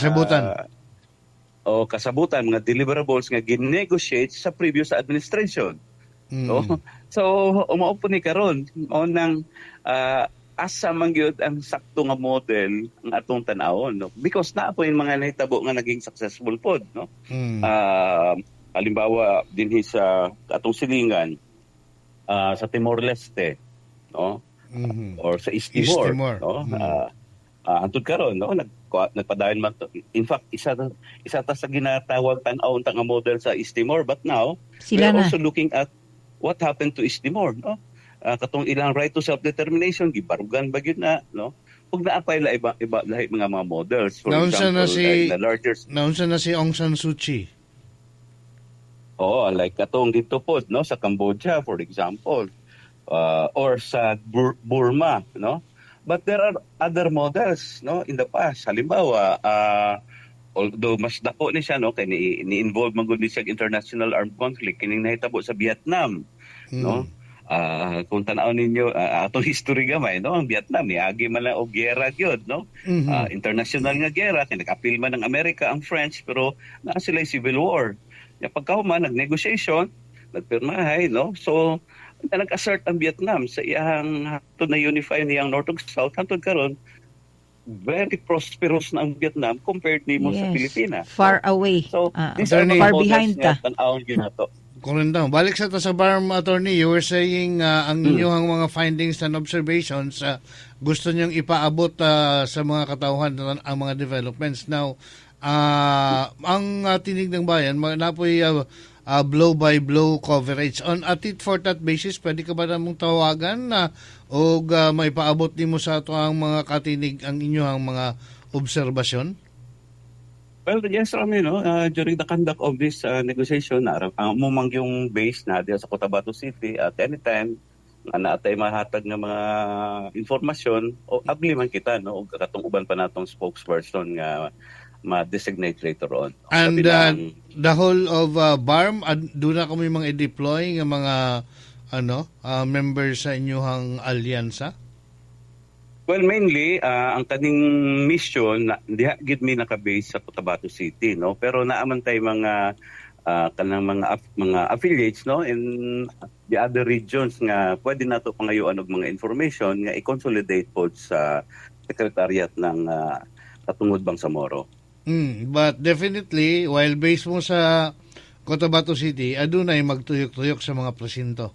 kasabutan, mga deliverables nga ginegotiate sa previous administration. No? So, umaupo ni karon nang asa man gyud ang sakto nga model ang atong tan-awon, no? Because na po yung mga nahitabo nga naging successful pod, no? Halimbawa dinhi sa atong silingan sa Timor-Leste, no? Or sa East Timor, no? Antud karon, no, nagpadayon man to. In fact, isa ta sa ginatawag tan-awon nga model sa East Timor, but now we're also looking at what happened to East Timor, no. Katong ilang right to self-determination gibarugan ba gyud na, no. Ug naapay la iba lahi mga models, for example, naunsa na si Aung San Suu Kyi. Like katong dito po, no, sa Cambodia, for example, or sa Burma, no. But there are other models, no, in the past. Halimbawa, although mas dako ni siya, no, kay ni-involve man gud ni siya international armed conflict kining nahitabo sa Vietnam, no. Kung tan-aw ninyo atong history gamay, no, ang Vietnam niagi man lang og giyera gyud, no. International nga giyera kay nag-apil man ng Amerika ang French, pero naa sila civil war. Ya pagkahuman nag-negotiation, nagpirmahay, no. So nag-assert ang Vietnam sa iyang to na unify niyang North ug South, hantod karon very prosperous na ang Vietnam compared nimo sa Pilipinas. Far away. So, far behind ta. Tan-awon gyud nato. Kurendang, balik sa BARM, Attorney, you were saying ang inyong mga findings and observations, gusto niyong ipaabot sa mga katauhan ang mga developments. Now, ang tinig ng bayan, napoy blow-by-blow coverage. On a tit-for-tat basis, pwede ka ba namang tawagan o may paabot din mo sa ito ang mga katinig ang inyong mga obserbasyon? Well, yes, Rami, no? During the conduct of this negotiation, mumang yung base na sa Cotabato City at anytime naatay mahatag ng mga informasyon o abli man kita, no? O katong uban pa natong spokesperson nga ma-designate later on. And the whole of BARM, doon na kami mga i-deploy ng mga members sa inyong alyansa? Well, mainly, ang kaning mission, diha gid mi naka-base sa Cotabato City, no? Pero naaman tay mga kanang mga affiliates, no, in the other regions nga pwede nato pangayuan og mga information nga i-consolidate po sa secretariat ng Katungod Bangsamoro. But definitely, while based mo sa Cotabato City, adunay magtuyok-tuyok sa mga presinto.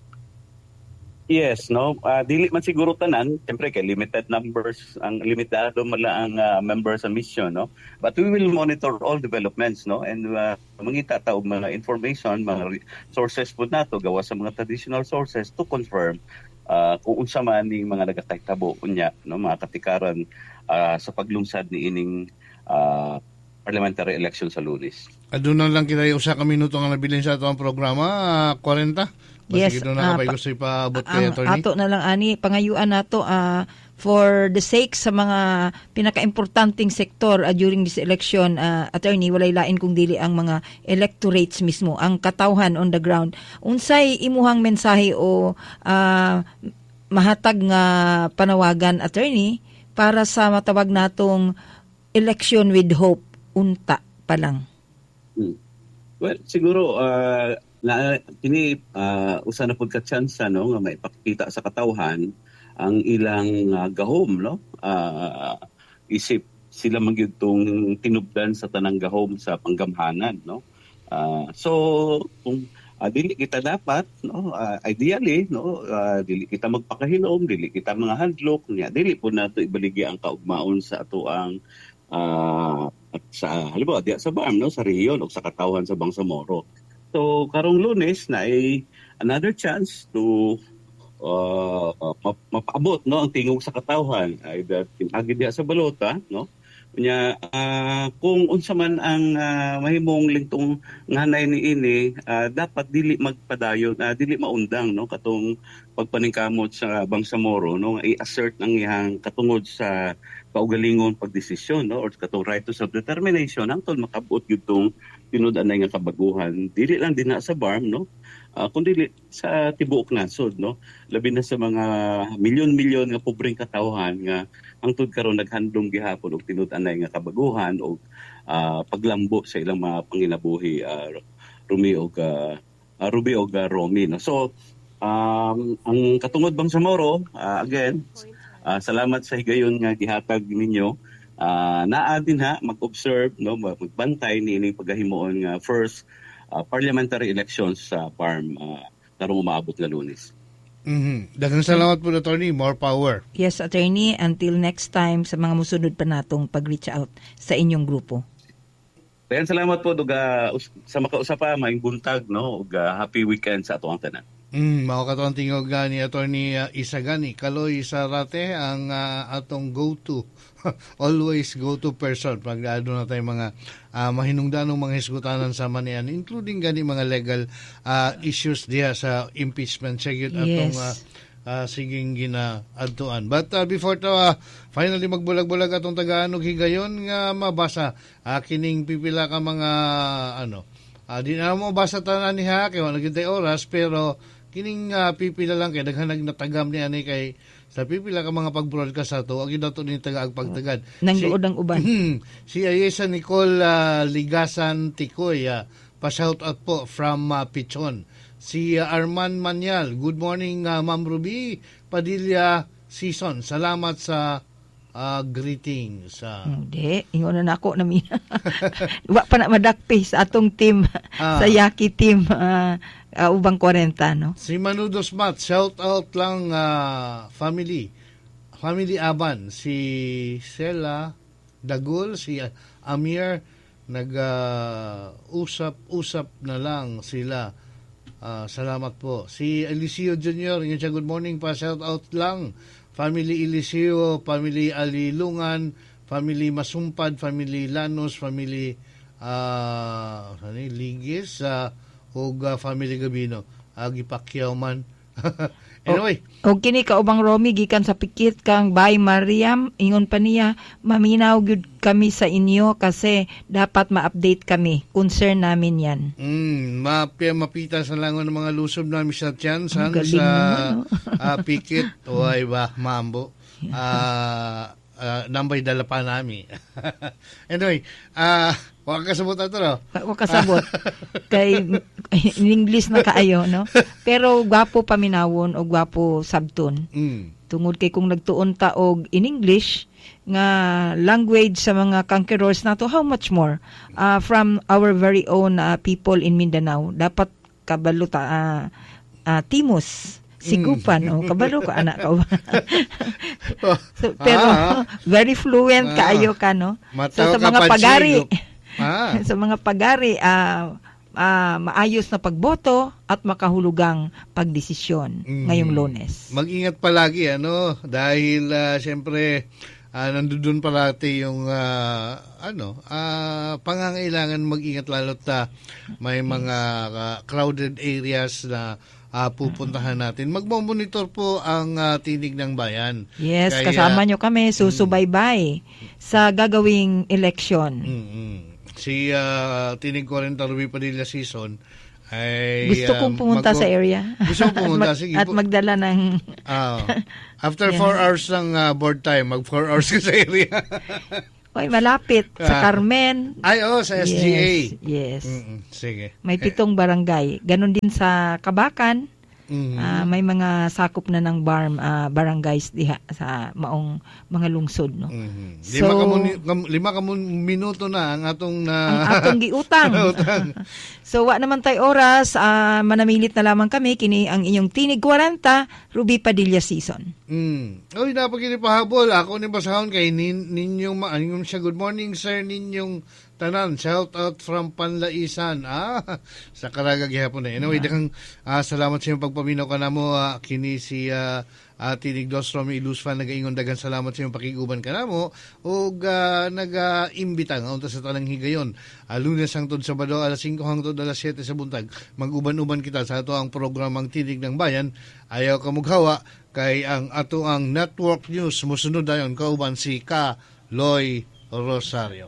Yes, no. Dili man siguro tanan, siyempre kay limited numbers, ang limitado man lang ang members sa mission, no. But we will monitor all developments, no, and mangita ta og mga information, mga sources pud nato gawa sa mga traditional sources to confirm kung unsa man ni mga nagakahitabo unya, no, mga katikaran sa paglungsad ni ining parliamentary election sa Lunes. Aduna lang kita usa ka minuto nga nabilin sa atong programa, 40. Yes, gusto ipaabot kay Attorney. Ato na lang ani pangayuan nato for the sake sa mga pinaka-importanting sektor during this election, attorney, walay lain kung dili ang mga electorates mismo, ang katawhan on the ground. Unsay imuhang mensahe o mahatag nga panawagan, attorney, para sa matawag natong election with hope, unta pa lang? Well, siguro, usa na pud ka chance no, nga maipakita sa katawhan ang ilang gahom, no? Isip sila magyudtong tinubdan sa tanang gahom sa panggamhanan, no? So, kung dili kita dapat, no, ideally, no, dili kita magpakahilom, dili kita mga handlok, niya dili po nato ibaligi ang kaugmaon sa ato ang sa halimbawa diya sa BARM, no, sa rehiyon o sa katawhan sa Bangsamoro. So karong Lunes na ay another chance to mapaabot, no, ang tingog sa katawhan ay agi diya sa balota, no. Nya kung unsa man ang mahimong lingtong nganay niini, dapat dili magpadayon, dili maundang, no, katong pagpaningkamot sa Bangsamoro, no, i-assert ang iyang katungod sa kaugalingon pagdesisyon, no, or katong right to self-determination hangtod makabuot gyud tong tinud-anay nga kabaguhan, dili lang dinha sa BARM, no, kundi sa tibuok nasod, no, labi na sa mga milyon-milyon nga pobreng katawhan nga hangtod karon naghandom gihapon og tinud-anay nga kabaguhan o paglambo sa ilang mga panginabuhi, Ruby og Romy, no. So ang katungod Bangsamoro, again, salamat sa higayon nga gihatag ninyo. Naa din mag-observe, no, magbantay niining paghahimuon nga first parliamentary elections sa BARM karong umaabot nga Lunes. Daghang salamat po, attorney. More power. Yes, attorney. Until next time, sa mga musunod pa natong pag-reach out sa inyong grupo. Daghang salamat po sa makausapa, maing buntag, no, ug happy weekend sa atong tanan. Mao katong tingog ni attorney Isagani Kaloy Sarate ang atong go-to always go-to person pag na tayo mga mahinungdanong mga hisgutanan sa manian, including gani mga legal issues diha sa impeachment sa gyud atong siging ginaadtuan. But before to finally magbulag-bulag atong tagaanog higayon nga mabasa kining pipila ka mga di na mo basa tanan niha kay wala gyud oras, pero kining pipila lang kay daghan nagnatagam ni ani kay sa pipila ka mga pag-broadcast ato ag dato ni tagaag pagtagad nangduod ang uban. Si Ayesa Nicole Ligasan Tikoy pa-shout out po from Pichon. Si Arman Manyal, good morning Ma'am Ruby Padilla Season, salamat sa greetings. Hindi, ingon na ako na mina. Wa pa na madakpi sa atong team, sa Yaki team, ubang 40, no? Si Manudos Mat, shout out lang family Aban, si Sela Dagul, si Amir, usap na lang sila. Salamat po. Si Eliseo Jr., good morning pa, shout out lang. Family Eliseo, Family Alilungan, Family Masumpad, Family Lanos, Family Ligis, ug Family Gabino. Gipakyaw man. Anyway. O kini ka ubang Romy, gikan sa pikit kang Bay Mariam, ingon pa niya, maminaw gyud kami sa inyo kasi dapat ma-update kami. Concern namin yan. Mapita sa langon ng mga lusob namin sa tiyansan sa pikit. O ay ba, mambo. Nambay dala pa namin. Anyway, wag kasabot ato, no? Wag kasabot. Kay in English na kaayo, no? Pero gwapo paminawon o gwapo sabton. Tungod kay kung nagtuon ta og in English nga language sa mga conquerors nato, how much more from our very own people in Mindanao. Dapat kabalo ta Timos Sigupan, kabalo ko anak ka. So, pero very fluent kaayo ka, no? So, sa mga pagari, sa mga pagari, maayos na pagboto at makahulugang pagdesisyon ngayong Lunes. Mag-ingat palagi, dahil siyempre nandoon palati yung pangangailangan mag-ingat lalo't may mga crowded areas na pupuntahan natin. Magmomonitor po ang Tinig ng Bayan. Yes, Kaya, kasama nyo kami, susubaybay sa gagawing election. Si Tinig 40 Ruby Padilla Season ay Gusto kong pumunta sa area. Gusto kong pumunta, sige. At magdala ng... after 4 hours ng board time, mag 4 hours ka sa area. Oy, malapit. Sa Carmen. Ay, sa SGA. Yes. Sige. May 7 barangay. Ganon din sa Kabakan. May mga sakop na ng barangays diha sa maong mga lungsod, no. So, lima ka minuto na ang atong giutang. So wa naman tay oras, manamilit na lamang kami kini ang inyong Tinig 40 Ruby Padilla Season. Oy, napagini pahabol ako ni basahon kay ninyong siya. Good morning sir, ninyong tanan, shout out from Panlaisan. Sa Caraga gihapon na. Anyway, dakang salamat sa iyong pagpaminaw ka na mo, kini si Tinig Dos Romy Ilusfan, nagaingon dagan salamat sa iyong pakiguban ka na mo, o nag-imbita nga unta sa tanang higayon. Lunes hangtod Sabado, alas 5 hangtod alas 7 sa buntag. Mag-uban-uban kita sa ato ang programang Tinig ng Bayan. Ayaw ka mughawa, kay ang ato ang Network News, musunod dayon kauban si Loy Rosario.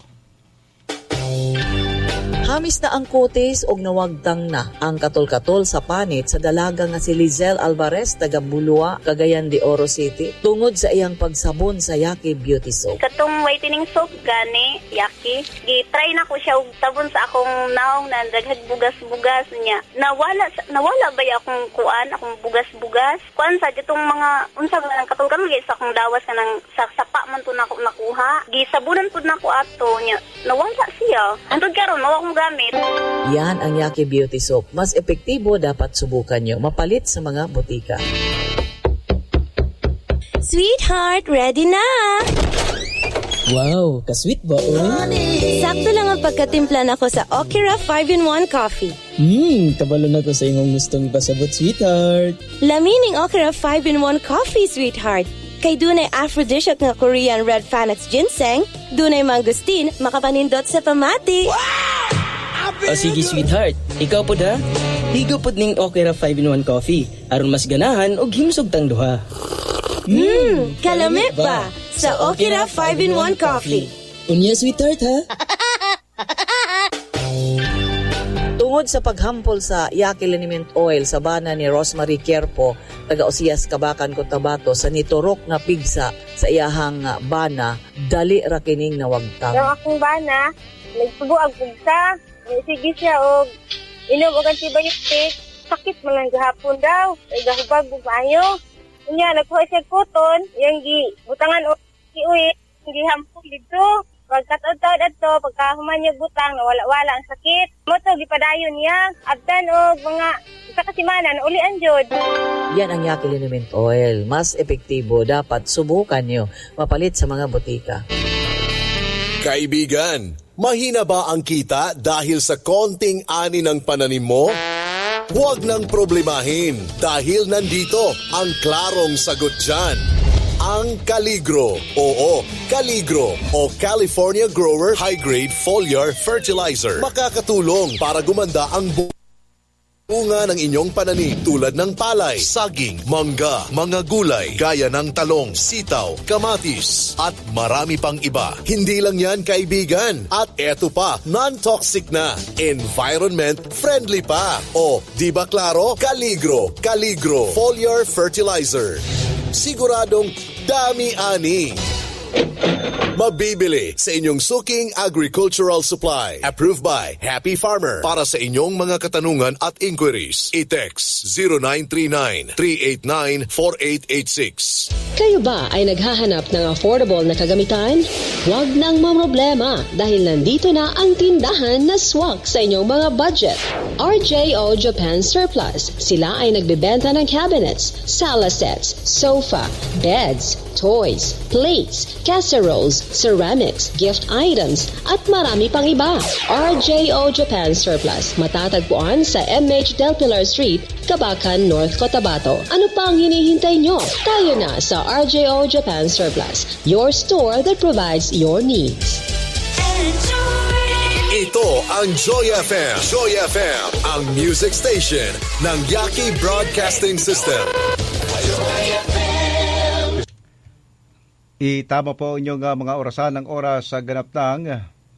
Hamis na ang kutis og nawagtang na ang katol-katol sa panit sa dalaga nga si Lizelle Alvarez taga Bulua, Cagayan de Oro City tungod sa iyang pagsabon sa Yaki Beauty Soap. Katong whitening soap gani, Yaki, gi-try na ko siya og sabon sa akong naong na daghag bugas-bugas niya. Nawala ba akong akong bugas-bugas? Kuan sa ditong mga unsa nga katol-katol sa akong dawas kanang sa sapa man to nako nakuha. Gisabunan pud nako ato niya. Nawala siya. Antod karon mao akong gamit. Yan ang Yaki Beauty Soap. Mas epektibo, dapat subukan nyo. Mapalit sa mga butika. Sweetheart, ready na! Wow, ka-sweet ba? Sakto lang ang pagkatimpla nako sa Okira 5-in-1 Coffee. Kabalo na ko sa imong gustong ipasabot, sweetheart. Lamining Okira 5-in-1 Coffee, sweetheart. Kay dunay aphrodisiac nga Korean red Panax ginseng, dunay mangustin, makapanindot sa pamati. Sige, sweetheart. Ikaw po da? Higo po ning Okira 5-in-1 Coffee. Aron mas ganahan o himsog tang duha. Kalamit ba? Sa Okira 5-in-1 Coffee. Unya, sweetheart, ha? Tungod sa paghampol sa Yaki Liniment Oil sa bana ni Rosemary Querpo, taga Osias, Kabakan, Cotabato, sa niturok na pigsa sa iyahang bana, dali ra kining nawagtang. Ang akong bana, nagsubo ang pugsa. Sige siya og inom og antibiotic, sakit man lang gahapon daw, ay gahubag og maayo. Unya nagkuha siya koton, yang butangan og iuwi, gihampol dito. Pagkataod-taod adto, pagkahuman niya butang, nawala-wala ang sakit. Mo to gipadayon niya, abdan og mga isa ka semana na ulian jud. Yan ang Yaki Liniment Oil. Mas epektibo, dapat subukan nyo. Mapalit sa mga butika. Kaibigan, mahina ba ang kita dahil sa konting ani ng pananim mo? Huwag nang problemahin dahil nandito ang klarong sagot dyan. Ang Caligro. Oo, Caligro o California Grower High Grade Foliar Fertilizer. Makakatulong para gumanda ang bunga ng inyong pananim tulad ng palay, saging, mangga, mga gulay, gaya ng talong, sitaw, kamatis, at marami pang iba. Hindi lang yan, kaibigan. At eto pa, non-toxic na, environment friendly pa. O, di ba klaro? Caligro Foliar Fertilizer. Siguradong dami-ani. Mabibili sa inyong suking agricultural supply. Approved by Happy Farmer. Para sa inyong mga katanungan at inquiries, i-text 0939-389-4886. Kayo ba ay naghahanap ng affordable na kagamitan? Huwag nang mamroblema dahil nandito na ang tindahan na swak sa inyong mga budget. RJO Japan Surplus. Sila ay nagbebenta ng cabinets, sala sets, sofa, beds, toys, plates, casseroles, ceramics, gift items, at marami pang iba. RJO Japan Surplus. Matatagpuan sa MH Del Pilar Street, Kabakan, North Cotabato. Ano pang hinihintay nyo? Tayo na sa RJO Japan Surplus, your store that provides your needs. Ito ang Joy FM. Joy FM, ang music station ng Yaki Broadcasting System. Itama po inyong mga orasan ng oras sa ganap ng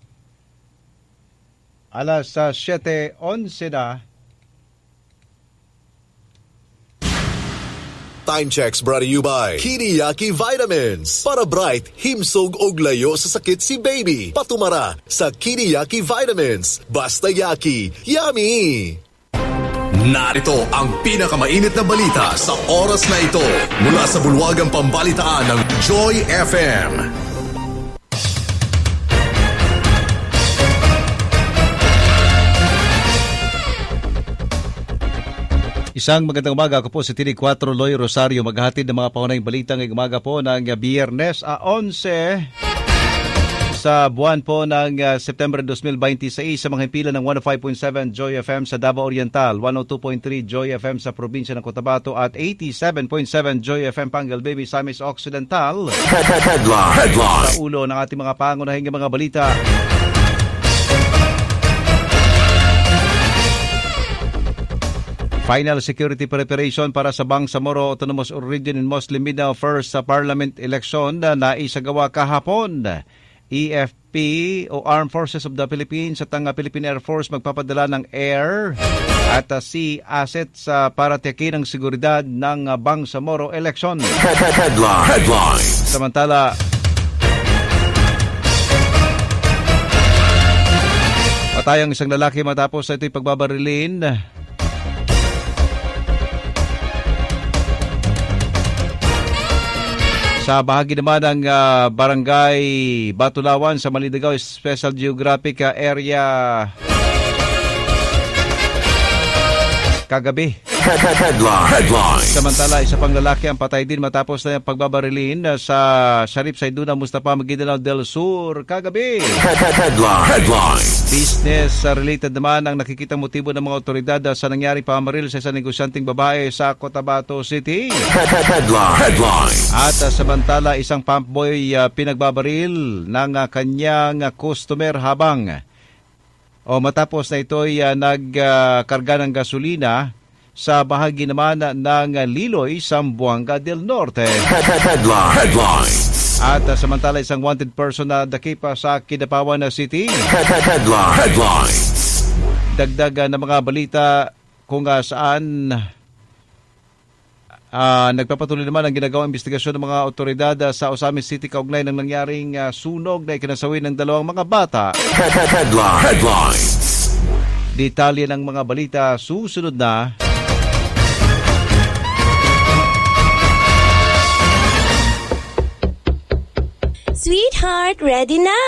alas 7:11 na. Time checks brought to you by Kiriyaki Vitamins. Para bright, himsog og layo sa sakit si baby. Patumara sa Kiriyaki Vitamins. Basta Yaki, yummy! Narito ang pinakamainit na balita sa oras na ito mula sa bulwagang pambalitaan ng Joy FM. Isang magandang umaga. Ako po si Tinig 4 Loy Rosario, maghahatid ng mga paunahing balita ngayong umaga po ng Biyernes 11 sa buwan po ng September 2026 sa mga himpilan ng 105.7 Joy FM sa Davao Oriental, 102.3 Joy FM sa probinsya ng Cotabato at 87.7 Joy FM Pangal Baby sa Miss Occidental. Headline. Sa ulo ng ating mga pangunahing mga balita. Final security preparation para sa Bangsamoro Autonomous Region in Muslim Mindanao First sa Parliament election na isagawa kahapon. EFP o Armed Forces of the Philippines at ang Philippine Air Force magpapadala ng air at sea assets para tiyakin ang seguridad ng Bangsamoro election. Headline. Samantala, patay ang isang lalaki matapos ito'y pagbabarilin sa bahagi naman ng Barangay Batulawan sa Malindigao Special Geographic Area kagabi. Headline. Samantala, isa pang lalaki ang patay din matapos na pagbabarilin sa Sharif Saiduna Mustafa Maguindanao del Sur kagabi. Headline. Business-related naman ang nakikitang motibo ng mga otoridad sa nangyaring pamaril sa isang negosyanteng babae sa Cotabato City. Headline. At samantala, isang pump boy pinagbabaril ng kanyang customer habang matapos na ito'y nagkarga ng gasolina sa bahagi naman ng Liloy, Zamboanga del Norte. Headline. At samantala, isang wanted person na dakip sa Kidapawan City. Headline. Dagdag na mga balita kung saan nagpapatuloy naman ang ginagawang investigasyon ng mga otoridad sa Osamis City kaugnay ng nangyaring sunog na ikinasawi ng dalawang mga bata. Headline. Detalye ng mga balita susunod na. Sweetheart, ready na!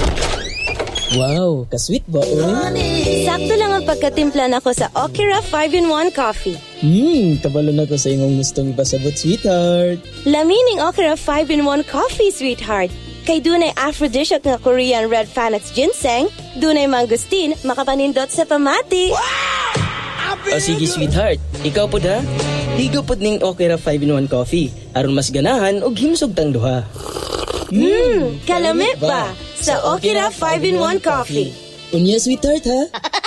Wow, ka-sweet ba, Sakto lang ang pagkatimpla nako sa Okira 5-in-1 Coffee. Kabalo na ko sa imong gustong ipasabot, sweetheart. Lamining Okira 5-in-1 Coffee, sweetheart. Kay dunay aphrodisiac nga Korean Red Phoenix Ginseng, dunay mangustin, makapanindot sa pamati. O sige, sweetheart. Ikaw po da? Higo po ning Okira 5-in-1 Coffee. Aron mas ganahan o himsog tang duha. Kalamit ba sa Okira 5-in-1 Coffee? Unya, sweetheart, ha?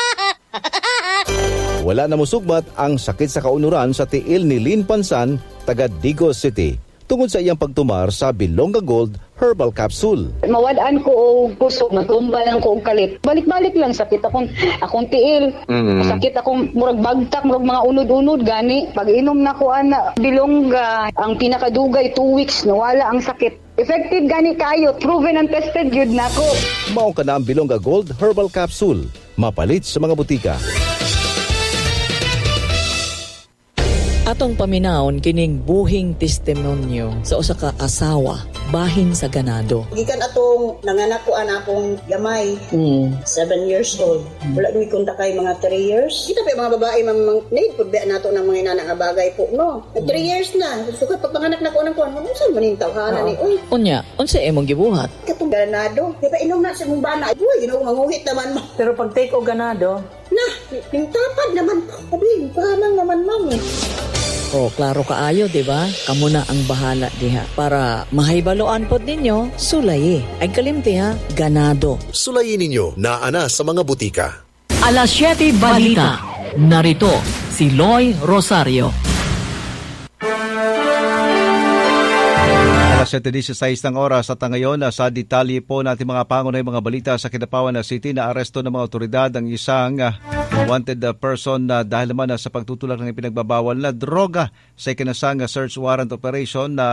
Wala na musugbat ang sakit sa kaunuran sa tiil ni Lynn Pansan, taga Digos City, tungod sa iyang pagtumar sa Bilonga Gold Herbal Capsule. Mawadaan ko og kusog, matumba lang ko og kalit. Balik-balik lang sakit akong tiil. Sakit akong murag bagtak, murag mga unod-unod gani. Pag inom na ko ana Bilonga, ang pinakadugay 2 weeks nawala ang sakit. Effective gani kayo, proven and tested yun nako. Mao ka na ang Bilonga Gold Herbal Capsule, mapalit sa mga butika. Atong paminawon kining buhing testimonyo sa usa ka asawa bahin sa ganado. Gikan atong nanganak ko anakong gamay, 7 years old. Wala mi kunta kay mga 3 years. Kita pa mga babae need pud ba nato ng mga inana nga bagay po, no? 3 years na. Sukat pag panganak na ko nang kuan, unsa man ning tawhanan ni oy. Unya, unsa imong gibuhat? Katong ganado. Di ba inom na sa mong bana? Uy, ginoo manguhit naman mo. Pero pag take o ganado, ning tapad naman. Abi, pahamang naman ma'am. O, klaro kaayo, di ba? Kamo na ang bahala diha. Para mahibaloan pod ninyo, sulayi. Ay kalimti ha, ganado. Sulayin ninyo na ana sa mga butika. Alas 7 Balita. Narito si Loy Rosario. Alas 7:16 ng oras at ngayon sa detalye po natin mga pangunahing mga balita sa Kidapawan City na aresto ng mga otoridad ang isang wanted person dahil naman sa pagtutulak ng ipinagbabawal na droga sa ikinasang search warrant operation na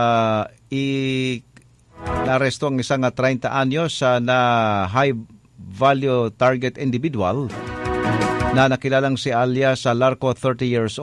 na-aresto ang isang 30 anyos na high value target individual na nakilalang si alias Larco, 30 years